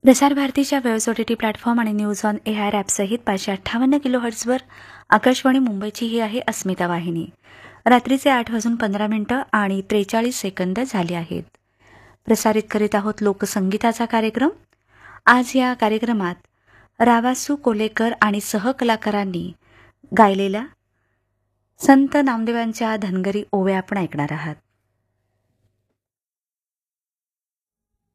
प्रसार भारतीच्या waves OTT platform आणि न्यूज ऑन AIR ॲपसहित 558 किलोहर्ट्झवर आकाशवाणी मुंबईची ही आहे अस्मिता वाहिनी. रात्रीचे 8:15 आणि 43 सेकंद झाले आहेत. प्रसारित करीत आहोत लोकसंगीताचा कार्यक्रम. आज या कार्यक्रमात रावासू कोलेकर आणि सहकलाकारांनी गायलेल्या संत नामदेवांच्या धनगरी ओव्या आपण ऐकणार आहात.